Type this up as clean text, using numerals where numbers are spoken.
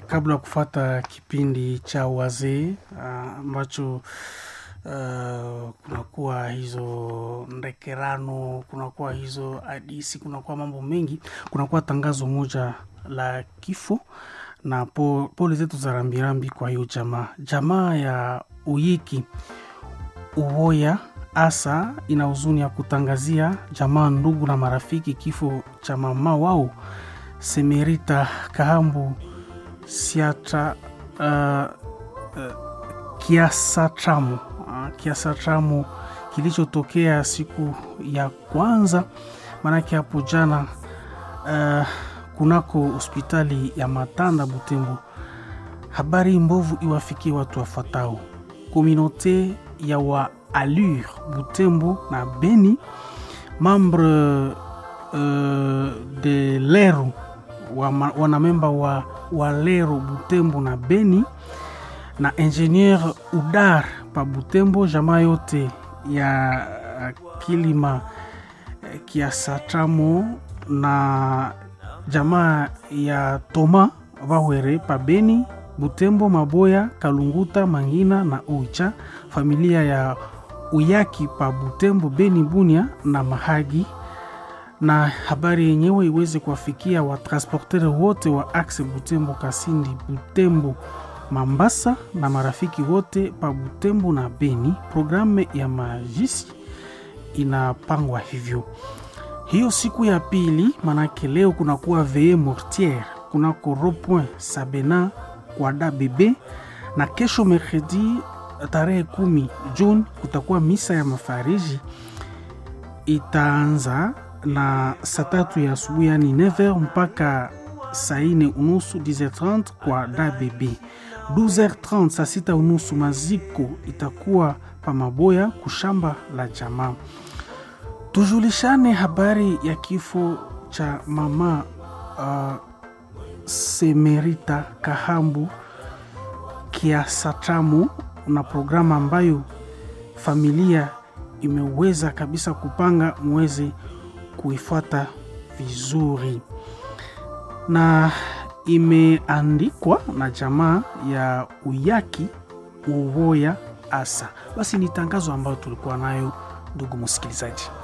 kabla kufata kipindi cha wazee ambacho kunakuwa hizo ndekerano, kunakuwa hizo hadisi, kunakuwa mambo mengi, kunakuwa tangazo moja la kifo na pole zetu za rambirambi kwa hiyo jamaa ya Uyiki Uwoya asa ina huzuni ya kutangazia jamaa, ndugu na marafiki kifo cha mama wao Semerita Kahambu Siatra Kiasatramu kilichotokea siku ya kwanza manake hapo jana kunako hospitali ya Matanda Butembo. Habari mbovu iwafikie watu wafuatao: communauté ya wa Allure Butembo na Beni, membre de Leru wanamemba wa Leru Butembo na Beni, na ingenieur Udar pa Butembo, jamaa yote ya Kilima Kiasatramo na jamaa ya Toma Vawere pa Beni, Butembo, Maboya, Kalunguta, Mangina na Oicha, familia ya Uyaki pa Butembo, Beni, Bunia na Mahagi. Na habari yenyewe iweze kuwafikia watransporteri wote wa Axe Butembo, Kasindi, Butembo, Mambasa na marafiki wote pa Butembo na Beni. Programu ya majisi inapangwa hivyo. Hiyo siku ya pili, manake leo kunakuwa veye mortiere kunako Ropoint Sabena kwa DBB, na kesho mercredi tarehe 10 June kutakuwa misa ya mafariji. Itaanza na saa 3 ya asubuhi, yani 9h mpaka saa 4:30 10h30 kwa DBB. 12h30 saa 6:30 maziko itakuwa pa Maboya kushamba la jamaa. Tujulishane habari ya kifo cha mama Semerita Kahambu Kiasatramu, na programa ambayo familia imeweza kabisa kupanga muweze kuifuata vizuri, na imeandikwa na jamaa ya Uyaki Uwoya asa. Basi ni tangazo ambayo tulikuwa nayo, ndugu msikilizaji.